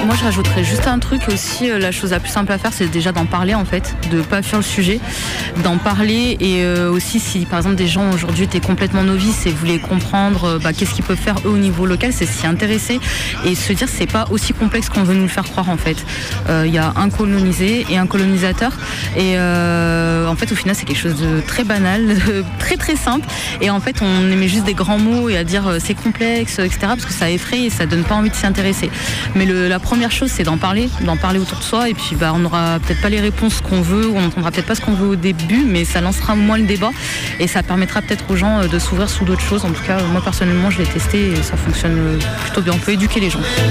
Moi je rajouterais juste un truc aussi, la chose la plus simple à faire c'est déjà d'en parler en fait, de pas fuir le sujet, d'en parler et aussi si par exemple des gens aujourd'hui étaient complètement novices et voulaient comprendre qu'est-ce qu'ils peuvent faire eux au niveau local, c'est s'y intéresser et se dire c'est pas aussi complexe qu'on veut nous le faire croire en fait. Il y a un colonisé et un colonisateur et en fait au final c'est quelque chose de très banal, très très simple et en fait on émet juste des grands mots et à dire c'est complexe etc parce que ça effraie et ça donne pas envie de s'y intéresser. Mais la première chose c'est d'en parler autour de soi et puis on n'aura peut-être pas les réponses qu'on veut ou on n'entendra peut-être pas ce qu'on veut au début mais ça lancera au moins le débat et ça permettra peut-être aux gens de s'ouvrir sous d'autres choses. En tout cas moi personnellement je l'ai testé et ça fonctionne plutôt bien, on peut éduquer les gens.